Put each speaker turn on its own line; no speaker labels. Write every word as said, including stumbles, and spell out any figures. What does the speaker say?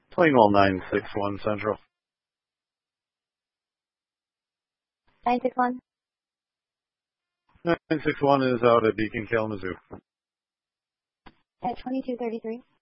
Plainwell nine six one Central.
nine six one.
nine six one is out at Beacon, Kalamazoo.
At twenty-two thirty-three.